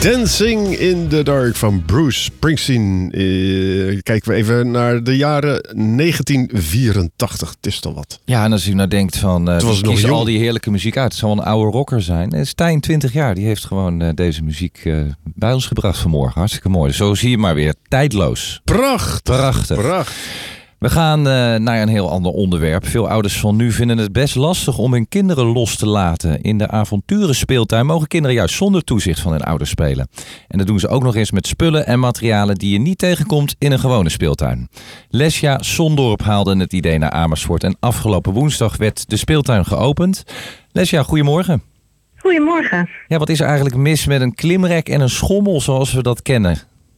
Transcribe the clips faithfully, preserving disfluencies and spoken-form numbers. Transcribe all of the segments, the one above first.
Dancing in the Dark van Bruce Springsteen. Uh, kijken we even naar de jaren negentien vierentachtig. Het is toch wat. Ja, en als u nou denkt van, uh, was kies al die heerlijke muziek uit. Het zal een oude rocker zijn. Uh, Stijn, twintig jaar, die heeft gewoon uh, deze muziek uh, bij ons gebracht vanmorgen. Hartstikke mooi. Zo zie je maar weer. Tijdloos. Prachtig. Prachtig. Prachtig. We gaan uh, naar een heel ander onderwerp. Veel ouders van nu vinden het best lastig om hun kinderen los te laten. In de avonturenspeeltuin mogen kinderen juist zonder toezicht van hun ouders spelen. En dat doen ze ook nog eens met spullen en materialen die je niet tegenkomt in een gewone speeltuin. Lesja Sondorp haalde het idee naar Amersfoort en afgelopen woensdag werd de speeltuin geopend. Lesja, goedemorgen. Goedemorgen. Ja, wat is er eigenlijk mis met een klimrek en een schommel zoals we dat kennen?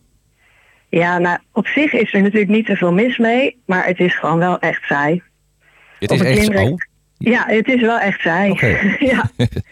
Ja, nou, op zich is er natuurlijk niet zoveel mis mee, maar het is gewoon wel echt saai. Het is echt klimrek... oh. Ja, het is wel echt saai. Okay. ja.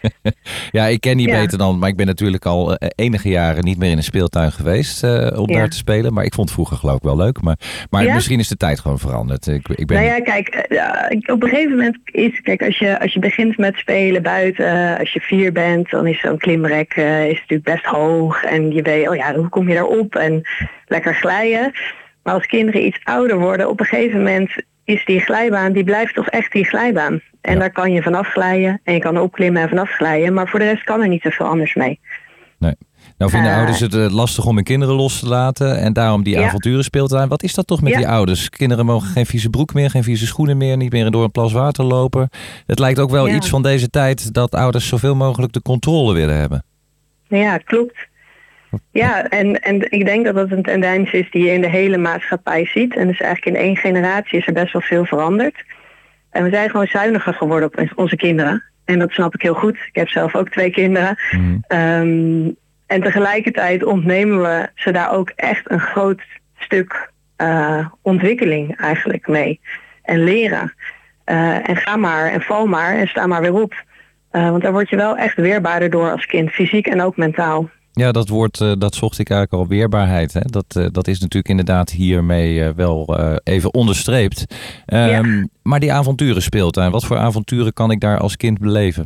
ja, ik ken niet ja. beter dan, maar ik ben natuurlijk al uh, enige jaren niet meer in een speeltuin geweest uh, om ja. daar te spelen. Maar ik vond het vroeger geloof ik wel leuk. Maar, maar ja? misschien is de tijd gewoon veranderd. Ik, ik ben nou ja, kijk, uh, op een gegeven moment is, kijk, als je, als je begint met spelen buiten, uh, als je vier bent, dan is zo'n klimrek uh, is natuurlijk best hoog. En je weet, oh ja, hoe kom je daarop? En lekker glijden. Maar als kinderen iets ouder worden, op een gegeven moment is die glijbaan, die blijft toch echt die glijbaan. En ja. daar kan je vanaf glijden en je kan opklimmen en vanaf glijden. Maar voor de rest kan er niet zoveel anders mee. Nee. Nou vinden uh, ouders het lastig om hun kinderen los te laten. En daarom die ja. avonturen speeltuin. Wat is dat toch met ja. die ouders? Kinderen mogen geen vieze broek meer, geen vieze schoenen meer. Niet meer door een plas water lopen. Het lijkt ook wel ja. iets van deze tijd dat ouders zoveel mogelijk de controle willen hebben. Ja, klopt. Ja, en, en ik denk dat dat een tendens is die je in de hele maatschappij ziet. En dus eigenlijk in één generatie is er best wel veel veranderd. En we zijn gewoon zuiniger geworden op onze kinderen. En dat snap ik heel goed. Ik heb zelf ook twee kinderen. Mm. Um, en tegelijkertijd ontnemen we ze daar ook echt een groot stuk uh, ontwikkeling eigenlijk mee. En leren. Uh, en ga maar en val maar en sta maar weer op. Uh, want daar word je wel echt weerbaarder door als kind. Fysiek en ook mentaal. Ja, dat woord, uh, dat zocht ik eigenlijk al, weerbaarheid. Hè? Dat, uh, dat is natuurlijk inderdaad hiermee uh, wel uh, even onderstreept. Um, ja. Maar die avonturen speeltuin, wat voor avonturen kan ik daar als kind beleven?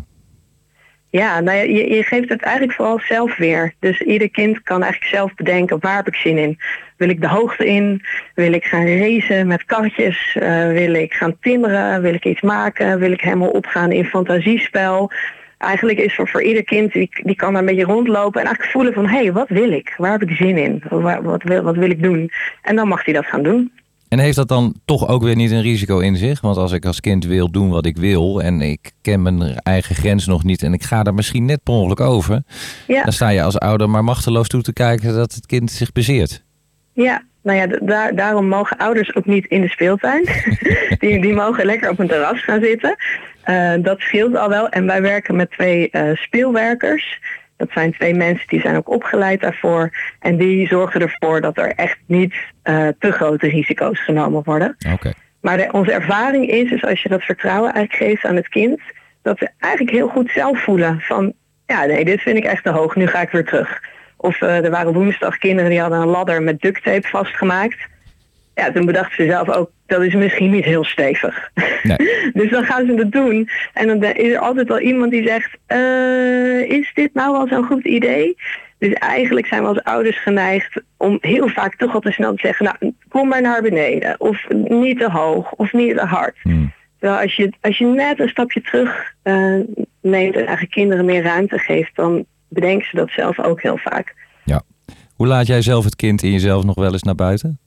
Ja, nou ja, je, je geeft het eigenlijk vooral zelf weer. Dus ieder kind kan eigenlijk zelf bedenken, waar heb ik zin in? Wil ik de hoogte in? Wil ik gaan racen met karretjes? Uh, wil ik gaan timmeren? Wil ik iets maken? Wil ik helemaal opgaan in fantasiespel? Eigenlijk is voor, voor ieder kind, die, die kan daar een beetje rondlopen en eigenlijk voelen van, hé, hey, wat wil ik? Waar heb ik zin in? Wat, wat, wil, wat wil ik doen? En dan mag hij dat gaan doen. En heeft dat dan toch ook weer niet een risico in zich? Want als ik als kind wil doen wat ik wil en ik ken mijn eigen grens nog niet en ik ga daar misschien net per ongeluk over, ja. dan sta je als ouder maar machteloos toe te kijken dat het kind zich bezeert. Ja, nou ja, daar, daarom mogen ouders ook niet in de speeltuin. die, die mogen lekker op een terras gaan zitten. Uh, dat scheelt al wel. En wij werken met twee uh, speelwerkers. Dat zijn twee mensen die zijn ook opgeleid daarvoor. En die zorgen ervoor dat er echt niet uh, te grote risico's genomen worden. Okay. Maar de, onze ervaring is, is als je dat vertrouwen eigenlijk geeft aan het kind, dat ze eigenlijk heel goed zelf voelen van, ja nee, dit vind ik echt te hoog, nu ga ik weer terug. Of uh, er waren woensdag kinderen die hadden een ladder met duct tape vastgemaakt. Ja, toen bedachten ze zelf ook, dat is misschien niet heel stevig. Nee. Dus dan gaan ze het doen. En dan is er altijd wel iemand die zegt, uh, is dit nou wel zo'n goed idee? Dus eigenlijk zijn we als ouders geneigd om heel vaak toch al te snel te zeggen, nou, kom maar naar beneden. Of niet te hoog, of niet te hard. Hmm. Terwijl als je, als je net een stapje terug uh, neemt en eigenlijk kinderen meer ruimte geeft, dan bedenken ze dat zelf ook heel vaak. Ja. Hoe laat jij zelf het kind in jezelf nog wel eens naar buiten?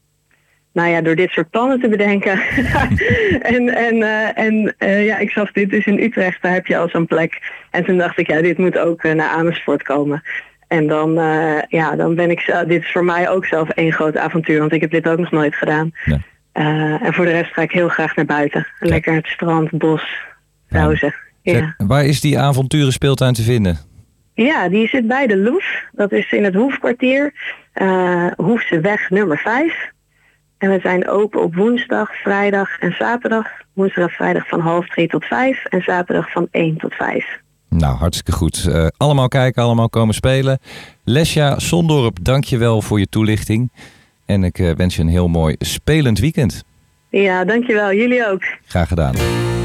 Nou ja, door dit soort plannen te bedenken. en en, uh, en uh, ja, ik zag dit dus in Utrecht, daar heb je al zo'n plek. En toen dacht ik, ja, dit moet ook uh, naar Amersfoort komen. En dan, uh, ja, dan ben ik zelf, dit is voor mij ook zelf één groot avontuur, want ik heb dit ook nog nooit gedaan. Nee. Uh, en voor de rest ga ik heel graag naar buiten. Ja. Lekker het strand, bos, pauze. Ja. Ja. Waar is die avonturen speeltuin te vinden? Ja, die zit bij de Loef. Dat is in het Hoefkwartier. Uh, Hoefseweg nummer vijf. En we zijn open op woensdag, vrijdag en zaterdag. Woensdag en vrijdag van half drie tot vijf. En zaterdag van één tot vijf. Nou, hartstikke goed. Uh, allemaal kijken, allemaal komen spelen. Lesja Sondorp, dank je wel voor je toelichting. En ik uh, wens je een heel mooi spelend weekend. Ja, dank je wel. Jullie ook. Graag gedaan.